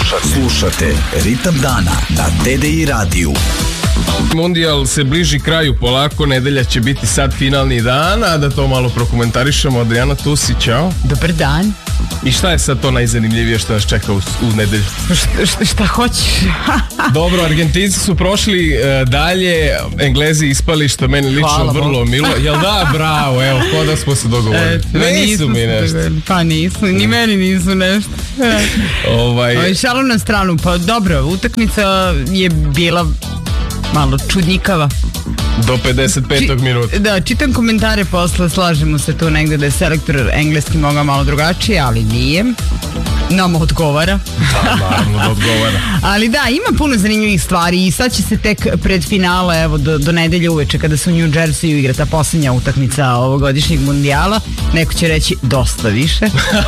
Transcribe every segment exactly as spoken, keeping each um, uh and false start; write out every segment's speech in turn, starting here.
Slušate, slušate Ritam dana na D D I radiju. Mundijal se bliži kraju polako, nedelja će biti sad finalni dan, a da to malo prokomentarišemo. Adriana, tu si, čao. Dobar dan. I šta je sad to najzanimljivije što nas čeka u, u nedelju? Šta, šta, šta hoćeš? Dobro, Argentinci su prošli uh, dalje, Englezi ispali, što meni lično Hvala vrlo Bogu. milo. Jel da, bravo, evo, ko da smo se dogovorili. E, pa nisu mi nešto. Pa nisu, ni meni nisu nešto. Ovaj... Ovaj, šalu na stranu, pa dobro, utakmica je bila malo čudnjikava. Do pedeset petog Či, minuta. Da, čitam komentare posle, slažemo se tu negde da je selektor engleski mogao malo drugačije, ali nije. Nam odgovara. Da, naravno da odgovara. Ali da, ima puno zanimljivih stvari i sad će se tek pred finale, evo, do, do nedelje uveče, kada se u New Jerseyu igra ta posljednja utakmica ovogodišnjeg mundijala, neko će reći dosta više.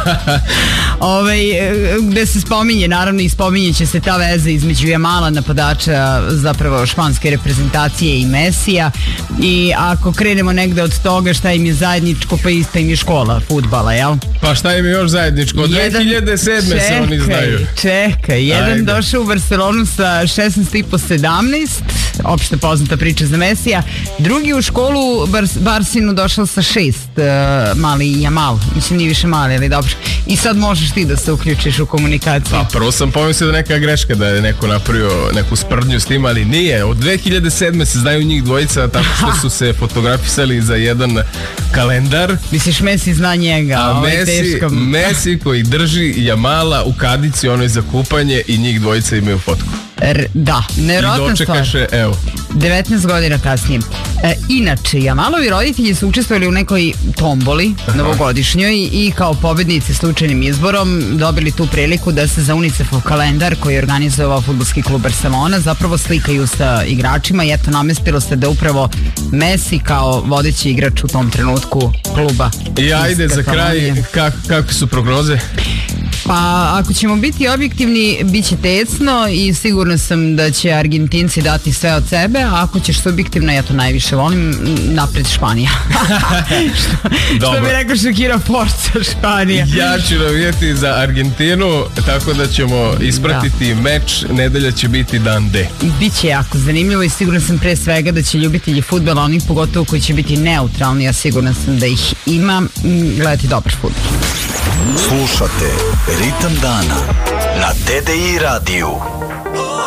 Ove, gde se spominje, naravno i spominje će se ta veza između Jamala, napadača zapravo španske reprezentacije, i Mesija. I ako krenemo negde od toga šta im je zajedničko, pa ista im je škola fudbala, jel? Pa šta im je još zajedničko? Od Jedan, dve hiljade sedme se oni znaju. Čekaj, jedan Ajde. došao u Barcelonu sa šesnaest i po sedamnaest, opšte poznata priča za Mesija. Drugi u školu Bar, Barsinu došao sa šest, uh, mali Jamal, mislim nije više mali, ali dobro. I sad možeš ti da se uključiš u komunikaciju. Pa prvo sam pomislio da neka greška, da je neko napravio neku sprdnju s tim, ali nije. Od dve hiljade sedme se znaju njih dvojica tako što su se fotografisali za jedan kalendar. Misliš Messi zna njega, a ovaj Messi, teško. Messi koji drži Jamala u kadici onoj za kupanje i njih dvojica imaju fotku. R, da, I nevjerojatna stvar. dočekaše, evo. devetnaest godina kasnije. E, inače, Jamalovi roditelji su učestvovali u nekoj tomboli novogodišnjoj i kao pobednici slučajnim izborom dobili tu priliku da se za UNICEF-ov kalendar koji je organizovao fudbalski klub Barcelona zapravo slikaju sa igračima i eto namestilo se da upravo Messi kao vodeći igrač u tom trenutku kluba. I ajde za kraj, kak, kakve su prognoze? Pa ako ćemo biti objektivni, bit će tesno i sigurno sam da će Argentinci dati sve od sebe, a ako ćeš subjektivno, ja to najviše volim, napred Španija. što, što bi rekao Shakira, Forza Španija. Ja ću navijati za Argentinu, tako da ćemo ispratiti da. meč, nedelja će biti dan D. Biće jako zanimljivo i sigurno sam pre svega da će ljubitelji fudbala, oni pogotovo koji će biti neutralni, a sigurno sam da ih ima, gledati dobar fudbal. Slušate Ritam dana na D D I radiju.